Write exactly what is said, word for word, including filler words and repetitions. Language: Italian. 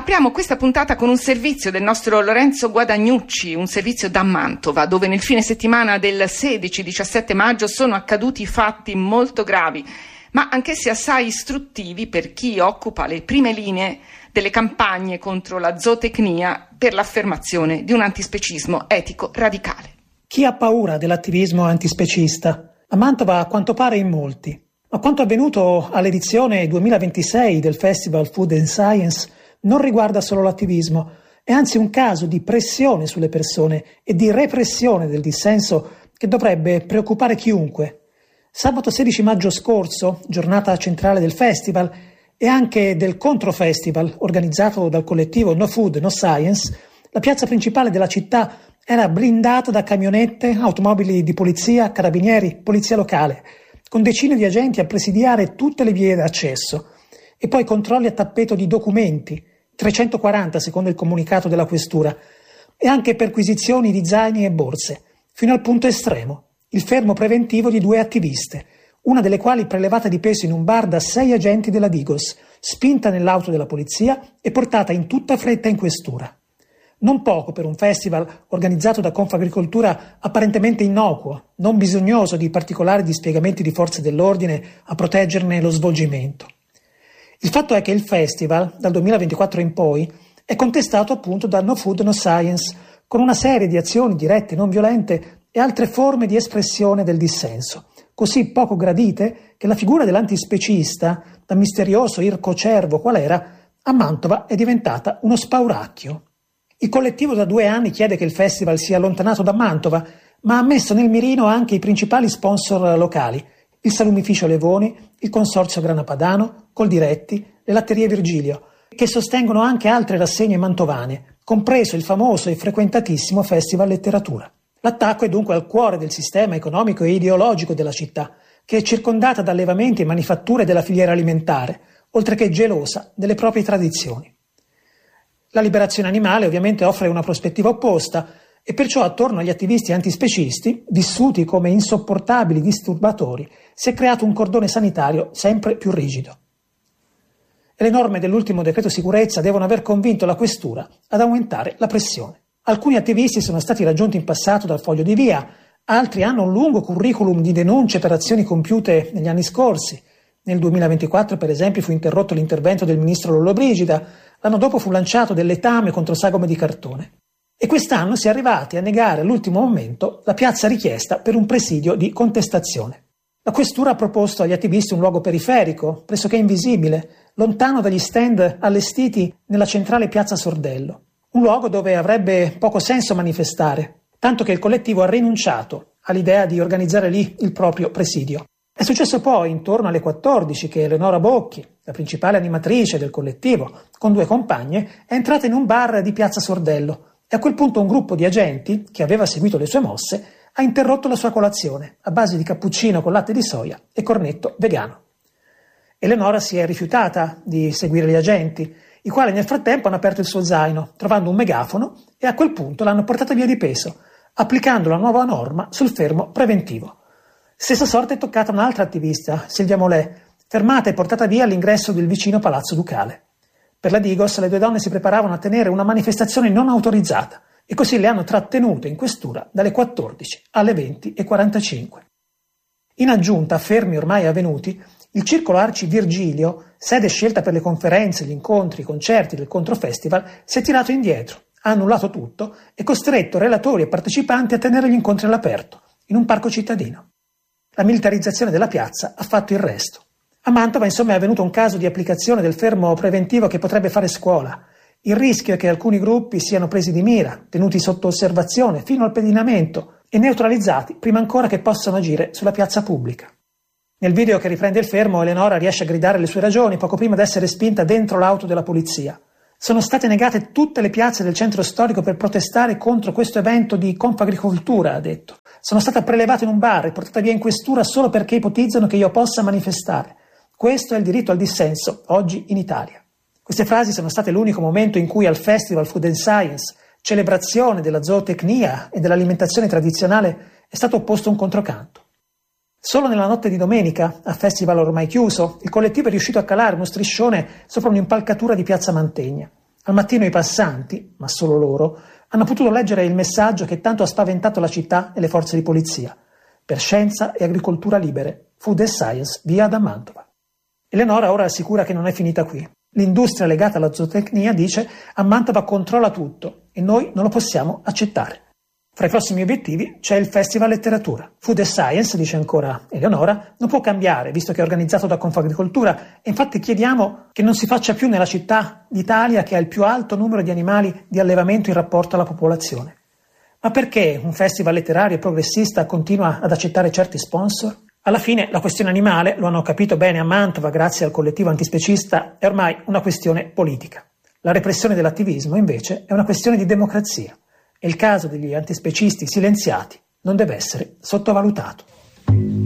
Apriamo questa puntata con un servizio del nostro Lorenzo Guadagnucci, un servizio da Mantova, dove nel fine settimana del sedici diciassette maggio sono accaduti fatti molto gravi, ma anch'essi assai istruttivi per chi occupa le prime linee delle campagne contro la zootecnia per l'affermazione di un antispecismo etico radicale. Chi ha paura dell'attivismo antispecista? A Mantova a quanto pare in molti. Ma quanto avvenuto all'edizione duemilaventisei del Festival Food and Science non riguarda solo l'attivismo, è anzi un caso di pressione sulle persone e di repressione del dissenso che dovrebbe preoccupare chiunque. Sabato sedici maggio scorso, giornata centrale del festival e anche del controfestival organizzato dal collettivo No Food, No Science, la piazza principale della città era blindata da camionette, automobili di polizia, carabinieri, polizia locale, con decine di agenti a presidiare tutte le vie d'accesso, e poi controlli a tappeto di documenti, trecentoquaranta secondo il comunicato della questura, e anche perquisizioni di zaini e borse, fino al punto estremo, il fermo preventivo di due attiviste, una delle quali prelevata di peso in un bar da sei agenti della Digos, spinta nell'auto della polizia e portata in tutta fretta in questura. Non poco per un festival organizzato da Confagricoltura apparentemente innocuo, non bisognoso di particolari dispiegamenti di forze dell'ordine a proteggerne lo svolgimento. Il fatto è che il festival, dal duemilaventiquattro in poi, è contestato appunto da No Food No Science, con una serie di azioni dirette non violente e altre forme di espressione del dissenso, così poco gradite che la figura dell'antispecista, da misterioso ircocervo qual era, a Mantova è diventata uno spauracchio. Il collettivo da due anni chiede che il festival sia allontanato da Mantova, ma ha messo nel mirino anche i principali sponsor locali, il salumificio Levoni, il consorzio Grana Padano, Coldiretti, le latterie Virgilio, che sostengono anche altre rassegne mantovane, compreso il famoso e frequentatissimo Festival Letteratura. L'attacco è dunque al cuore del sistema economico e ideologico della città, che è circondata da allevamenti e manifatture della filiera alimentare, oltre che gelosa delle proprie tradizioni. La liberazione animale ovviamente offre una prospettiva opposta e perciò attorno agli attivisti antispecisti, vissuti come insopportabili disturbatori, si è creato un cordone sanitario sempre più rigido. E le norme dell'ultimo decreto sicurezza devono aver convinto la questura ad aumentare la pressione. Alcuni attivisti sono stati raggiunti in passato dal foglio di via, altri hanno un lungo curriculum di denunce per azioni compiute negli anni scorsi. Nel duemilaventiquattro, per esempio, fu interrotto l'intervento del ministro Lollobrigida, l'anno dopo fu lanciato del letame contro sagome di cartone. E quest'anno si è arrivati a negare all'ultimo momento la piazza richiesta per un presidio di contestazione. La questura ha proposto agli attivisti un luogo periferico, pressoché invisibile, lontano dagli stand allestiti nella centrale piazza Sordello. Un luogo dove avrebbe poco senso manifestare, tanto che il collettivo ha rinunciato all'idea di organizzare lì il proprio presidio. È successo poi, intorno alle quattordici, che Eleonora Bocchi, la principale animatrice del collettivo, con due compagne, è entrata in un bar di piazza Sordello e a quel punto un gruppo di agenti, che aveva seguito le sue mosse, ha interrotto la sua colazione a base di cappuccino con latte di soia e cornetto vegano. Eleonora si è rifiutata di seguire gli agenti, i quali nel frattempo hanno aperto il suo zaino, trovando un megafono, e a quel punto l'hanno portata via di peso, applicando la nuova norma sul fermo preventivo. Stessa sorte è toccata a un'altra attivista, Silvia Molè, fermata e portata via all'ingresso del vicino Palazzo Ducale. Per la Digos le due donne si preparavano a tenere una manifestazione non autorizzata e così le hanno trattenute in questura dalle quattordici alle venti e quarantacinque. In aggiunta a fermi ormai avvenuti, il Circolo Arci Virgilio, sede scelta per le conferenze, gli incontri, i concerti del Controfestival, si è tirato indietro, ha annullato tutto e costretto relatori e partecipanti a tenere gli incontri all'aperto, in un parco cittadino. La militarizzazione della piazza ha fatto il resto. A Mantova, insomma, è avvenuto un caso di applicazione del fermo preventivo che potrebbe fare scuola. Il rischio è che alcuni gruppi siano presi di mira, tenuti sotto osservazione fino al pedinamento e neutralizzati prima ancora che possano agire sulla piazza pubblica. Nel video che riprende il fermo, Eleonora riesce a gridare le sue ragioni poco prima di essere spinta dentro l'auto della polizia. Sono state negate tutte le piazze del centro storico per protestare contro questo evento di Confagricoltura, ha detto. Sono stata prelevata in un bar e portata via in questura solo perché ipotizzano che io possa manifestare. Questo è il diritto al dissenso, oggi in Italia. Queste frasi sono state l'unico momento in cui al Festival Food and Science, celebrazione della zootecnia e dell'alimentazione tradizionale, è stato opposto un controcanto. Solo nella notte di domenica, a festival ormai chiuso, il collettivo è riuscito a calare uno striscione sopra un'impalcatura di piazza Mantegna. Al mattino i passanti, ma solo loro, hanno potuto leggere il messaggio che tanto ha spaventato la città e le forze di polizia. Per scienza e agricoltura libere, Food and Science, via da Mantova. Eleonora ora assicura che non è finita qui. L'industria legata alla zootecnia dice a Mantova controlla tutto e noi non lo possiamo accettare. Fra i prossimi obiettivi c'è il Festival Letteratura. Food and Science, dice ancora Eleonora, non può cambiare visto che è organizzato da Confagricoltura e infatti chiediamo che non si faccia più nella città d'Italia che ha il più alto numero di animali di allevamento in rapporto alla popolazione. Ma perché un festival letterario progressista continua ad accettare certi sponsor? Alla fine la questione animale, lo hanno capito bene a Mantova grazie al collettivo antispecista, è ormai una questione politica. La repressione dell'attivismo invece è una questione di democrazia. E il caso degli antispecisti silenziati non deve essere sottovalutato.